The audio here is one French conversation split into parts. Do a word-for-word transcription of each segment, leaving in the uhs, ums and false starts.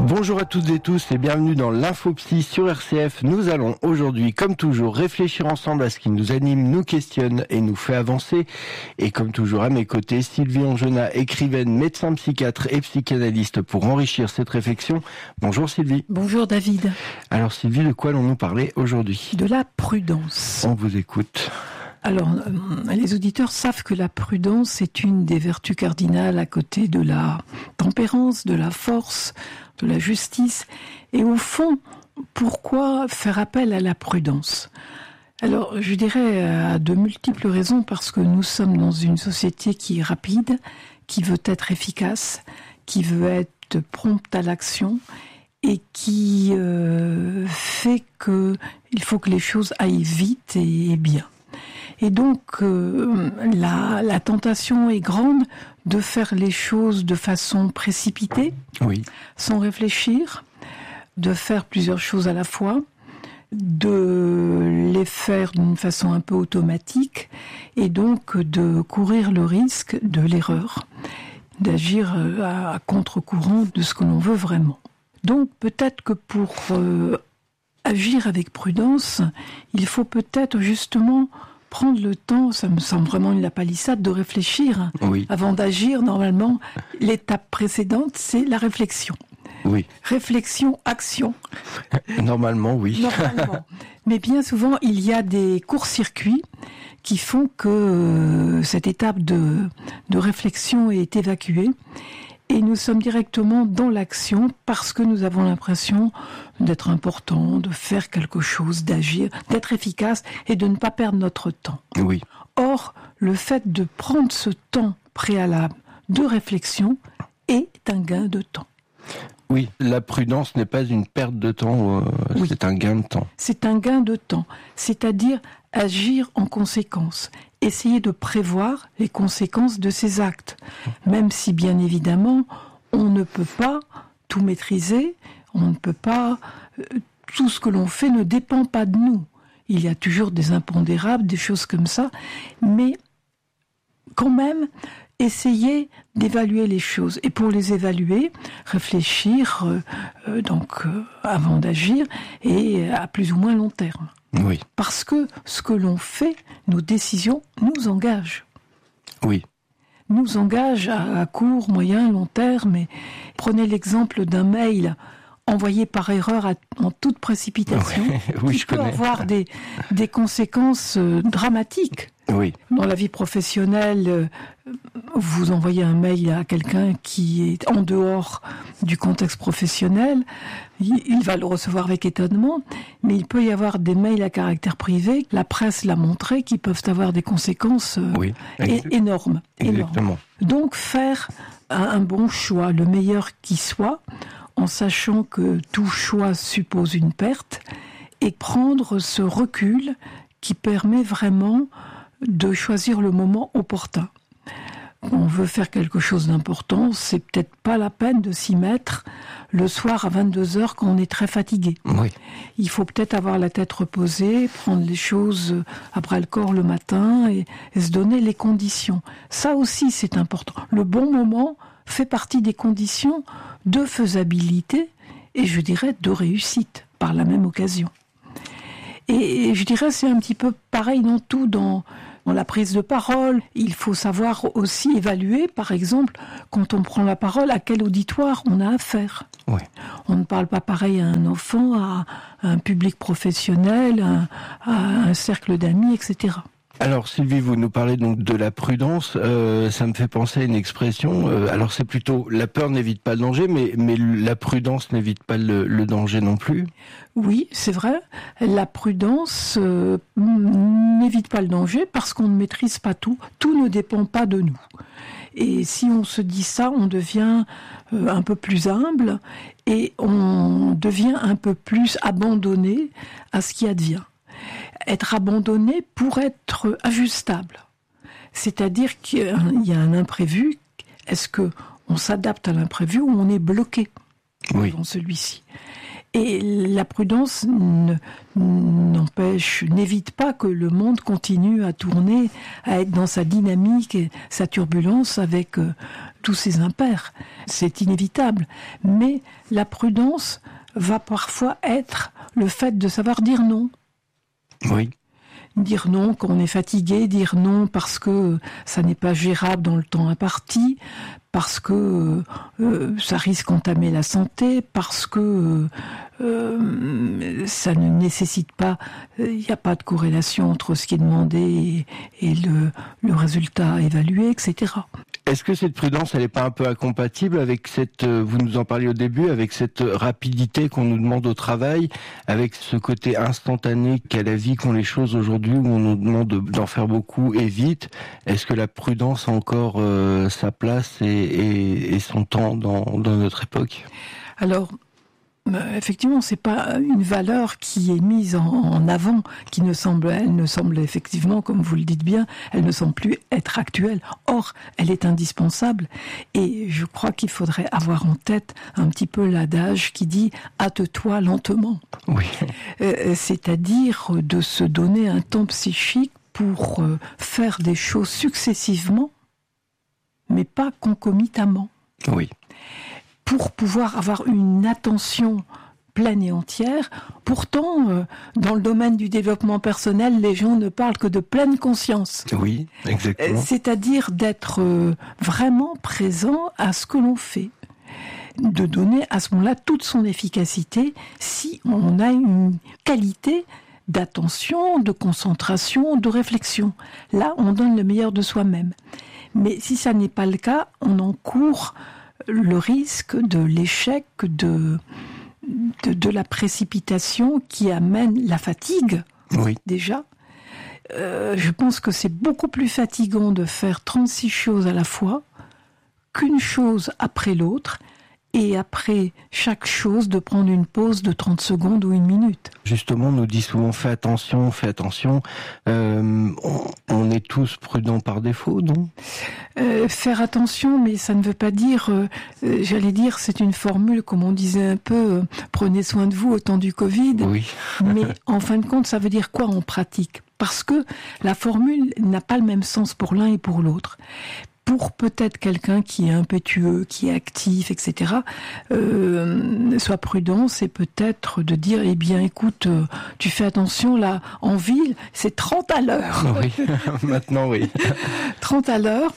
Bonjour à toutes et tous et bienvenue dans l'Infopsy sur R C F. Nous allons aujourd'hui, comme toujours, réfléchir ensemble à ce qui nous anime, nous questionne et nous fait avancer. Et comme toujours à mes côtés, Sylvie Angenat, écrivaine, médecin psychiatre et psychanalyste pour enrichir cette réflexion. Bonjour Sylvie. Bonjour David. Alors Sylvie, de quoi allons-nous parler aujourd'hui ? De la prudence. On vous écoute. Alors, les auditeurs savent que la prudence est une des vertus cardinales à côté de la tempérance, de la force, de la justice. Et au fond, pourquoi faire appel à la prudence ? Alors, je dirais à de multiples raisons, parce que nous sommes dans une société qui est rapide, qui veut être efficace, qui veut être prompte à l'action et qui euh, fait qu'il faut que les choses aillent vite et bien. Et donc, euh, la, la tentation est grande de faire les choses de façon précipitée, oui. sans réfléchir, de faire plusieurs choses à la fois, de les faire d'une façon un peu automatique, et donc de courir le risque de l'erreur, d'agir à, à contre-courant de ce que l'on veut vraiment. Donc, peut-être que pour euh, agir avec prudence, il faut peut-être justement prendre le temps, ça me semble vraiment une lapalissade, de réfléchir oui. avant d'agir. Normalement, l'étape précédente, c'est la réflexion. Oui. Réflexion, action. Normalement, oui. Normalement. Mais bien souvent, il y a des courts-circuits qui font que euh, cette étape de, de réflexion est évacuée. Et nous sommes directement dans l'action parce que nous avons l'impression d'être important, de faire quelque chose, d'agir, d'être efficace et de ne pas perdre notre temps. Oui. Or, le fait de prendre ce temps préalable de réflexion est un gain de temps. Oui, la prudence n'est pas une perte de temps, euh, oui. c'est un gain de temps. C'est un gain de temps, c'est-à-dire agir en conséquence. Essayer de prévoir les conséquences de ses actes, même si bien évidemment on ne peut pas tout maîtriser, on ne peut pas, euh, tout ce que l'on fait ne dépend pas de nous. Il y a toujours des impondérables, des choses comme ça, mais quand même essayer d'évaluer les choses. Et pour les évaluer, réfléchir euh, euh, donc euh, avant d'agir et à plus ou moins long terme. Oui. Parce que ce que l'on fait, nos décisions, nous engagent. Oui. Nous engagent à, à court, moyen, long terme. Et prenez l'exemple d'un mail envoyé par erreur à, en toute précipitation, oui, oui, qui je peut connais. avoir des, des conséquences euh, dramatiques. Oui. Dans la vie professionnelle, euh, vous envoyez un mail à quelqu'un qui est en dehors du contexte professionnel, il, il va le recevoir avec étonnement, mais il peut y avoir des mails à caractère privé, la presse l'a montré, qui peuvent avoir des conséquences euh, oui. é- énormes, Exactement. énormes. Donc faire un, un bon choix, le meilleur qui soit, en sachant que tout choix suppose une perte, et prendre ce recul qui permet vraiment de choisir le moment opportun. On veut faire quelque chose d'important, c'est peut-être pas la peine de s'y mettre le soir à vingt-deux heures quand on est très fatigué. Oui. Il faut peut-être avoir la tête reposée, prendre les choses à bras-le-corps le matin et, et se donner les conditions. Ça aussi, c'est important. Le bon moment fait partie des conditions de faisabilité et je dirais de réussite par la même occasion. Et, et je dirais c'est un petit peu pareil dans tout, dans, dans la prise de parole. Il faut savoir aussi évaluer, par exemple, quand on prend la parole, à quel auditoire on a affaire. Oui. On ne parle pas pareil à un enfant, à, à un public professionnel, à, à un cercle d'amis, et cetera. Alors Sylvie, vous nous parlez donc de la prudence, euh, ça me fait penser à une expression, euh, alors c'est plutôt la peur n'évite pas le danger, mais, mais la prudence n'évite pas le, le danger non plus. Oui, c'est vrai, la prudence euh, n'évite pas le danger parce qu'on ne maîtrise pas tout, tout ne dépend pas de nous. Et si on se dit ça, on devient euh, un peu plus humble et on devient un peu plus abandonné à ce qui advient. Être abandonné pour être ajustable. C'est-à-dire qu'il y a un imprévu. Est-ce qu'on s'adapte à l'imprévu ou on est bloqué oui. devant celui-ci ? Et la prudence ne, n'empêche, n'évite pas que le monde continue à tourner, à être dans sa dynamique et sa turbulence avec tous ces impairs. C'est inévitable. Mais la prudence va parfois être le fait de savoir dire non. Oui. Dire non quand on est fatigué, dire non parce que ça n'est pas gérable dans le temps imparti, parce que euh, ça risque d'entamer la santé, parce que euh, ça ne nécessite pas, il euh, n'y a pas de corrélation entre ce qui est demandé et, et le, le résultat évalué, et cetera. Est-ce que cette prudence, elle n'est pas un peu incompatible avec cette, vous nous en parliez au début, avec cette rapidité qu'on nous demande au travail, avec ce côté instantané qu'a la vie, qu'ont les choses aujourd'hui, où on nous demande d'en faire beaucoup et vite? Est-ce que la prudence a encore euh, sa place et, et, et son temps dans, dans notre époque? Alors, effectivement, c'est pas une valeur qui est mise en, en avant, qui ne semble, elle ne semble effectivement, comme vous le dites bien, elle ne semble plus être actuelle. Or, elle est indispensable. Et je crois qu'il faudrait avoir en tête un petit peu l'adage qui dit « hâte-toi lentement ». Oui. Euh, c'est-à-dire de se donner un temps psychique pour euh, faire des choses successivement, mais pas concomitamment. Oui. Pour pouvoir avoir une attention pleine et entière. Pourtant, euh, dans le domaine du développement personnel, les gens ne parlent que de pleine conscience. Oui, exactement. C'est-à-dire d'être euh, vraiment présent à ce que l'on fait. De donner à ce moment-là toute son efficacité si on a une qualité d'attention, de concentration, de réflexion. Là, on donne le meilleur de soi-même. Mais si ça n'est pas le cas, on encourt le risque de l'échec, de, de, de la précipitation qui amène la fatigue, oui. déjà. Euh, je pense que c'est beaucoup plus fatigant de faire trente-six choses à la fois qu'une chose après l'autre, et après chaque chose de prendre une pause de trente secondes ou une minute. Justement, on nous dit souvent fais attention, fais attention. Euh, on, on est tous prudents par défaut, non ? euh, Faire attention, mais ça ne veut pas dire, euh, euh, j'allais dire, c'est une formule, comme on disait un peu, euh, prenez soin de vous au temps du Covid. Oui. Mais en fin de compte, ça veut dire quoi en pratique ? Parce que la formule n'a pas le même sens pour l'un et pour l'autre. Pour peut-être quelqu'un qui est impétueux, qui est actif, et cetera, euh, soit prudent, c'est peut-être de dire, eh bien, écoute, euh, tu fais attention, là, en ville, c'est trente à l'heure. Oui, maintenant, oui. trente à l'heure.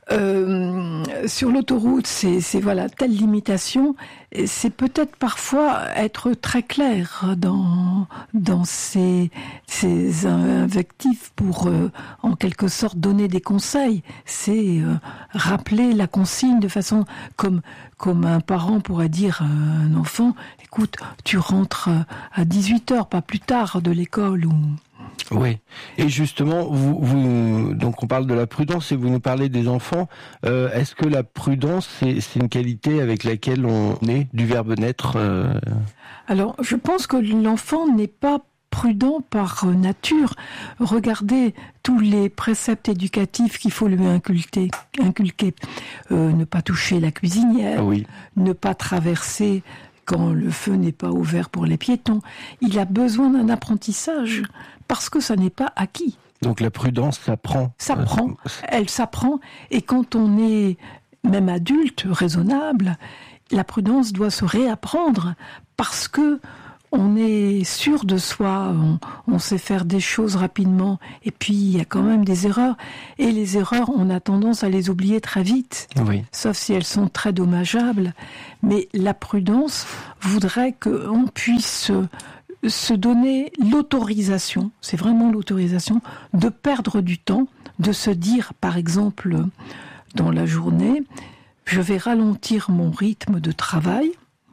Euh, sur l'autoroute, c'est, c'est voilà, telle limitation. Et c'est peut-être parfois être très clair dans dans ces ces invectives pour euh, en quelque sorte donner des conseils. C'est euh, rappeler la consigne de façon comme comme un parent pourrait dire à un enfant, écoute, tu rentres à dix-huit heures, pas plus tard de l'école ou. Oui, et justement, vous, vous, donc on parle de la prudence et vous nous parlez des enfants. Euh, est-ce que la prudence, c'est, c'est une qualité avec laquelle on naît, du verbe naître euh... Alors, je pense que l'enfant n'est pas prudent par nature. Regardez tous les préceptes éducatifs qu'il faut lui inculquer. inculquer. Euh, ne pas toucher la cuisinière, oui. Ne pas traverser quand le feu n'est pas ouvert pour les piétons. Il a besoin d'un apprentissage. Parce que ça n'est pas acquis. Donc la prudence s'apprend. S'apprend, elle s'apprend. Et quand on est même adulte, raisonnable, la prudence doit se réapprendre parce que on est sûr de soi, on, on sait faire des choses rapidement. Et puis il y a quand même des erreurs. Et les erreurs, on a tendance à les oublier très vite. Oui. Sauf si elles sont très dommageables. Mais la prudence voudrait qu'on puisse se donner l'autorisation, c'est vraiment l'autorisation, de perdre du temps, de se dire, par exemple, dans la journée, je vais ralentir mon rythme de travail,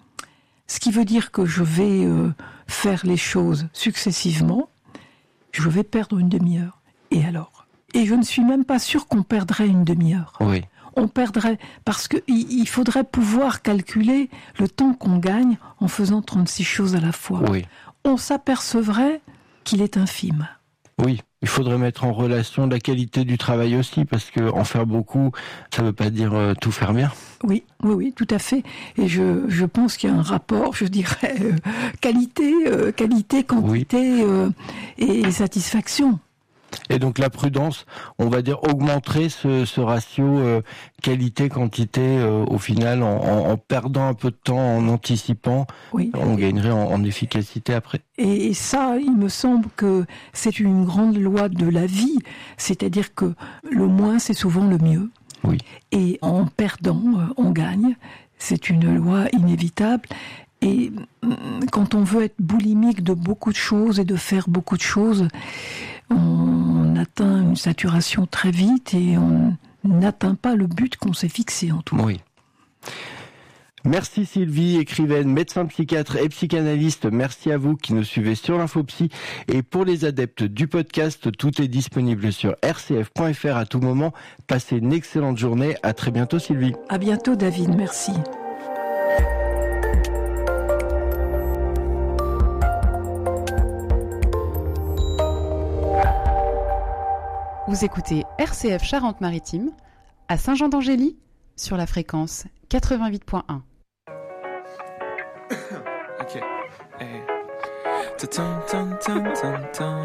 ce qui veut dire que je vais euh, faire les choses successivement, je vais perdre une demi-heure. Et alors ? Et je ne suis même pas sûre qu'on perdrait une demi-heure. Oui. On perdrait, parce qu'il il faudrait pouvoir calculer le temps qu'on gagne en faisant trente-six choses à la fois. Oui. On s'apercevrait qu'il est infime. Oui, il faudrait mettre en relation la qualité du travail aussi, parce que en faire beaucoup, ça ne veut pas dire euh, tout faire bien. Oui, oui, oui, tout à fait. Et je, je pense qu'il y a un rapport, je dirais, euh, qualité, euh, qualité, quantité oui. euh, et satisfaction. Et donc la prudence, on va dire, augmenterait ce, ce ratio euh, qualité-quantité euh, au final, en, en, en perdant un peu de temps, en anticipant, oui. on gagnerait en, en efficacité après. Et, et ça, il me semble que c'est une grande loi de la vie, c'est-à-dire que le moins, c'est souvent le mieux. Oui. Et en perdant, on gagne. C'est une loi inévitable. Et quand on veut être boulimique de beaucoup de choses et de faire beaucoup de choses, on atteint une saturation très vite et on n'atteint pas le but qu'on s'est fixé en tout cas. Oui. Merci Sylvie, écrivaine, médecin psychiatre et psychanalyste. Merci à vous qui nous suivez sur l'Infopsy. Et pour les adeptes du podcast, tout est disponible sur r c f point f r à tout moment. Passez une excellente journée. À très bientôt Sylvie. À bientôt David, merci. Vous écoutez R C F Charente-Maritime à Saint-Jean-d'Angély sur la fréquence quatre-vingt-huit point un. Ok. Hey.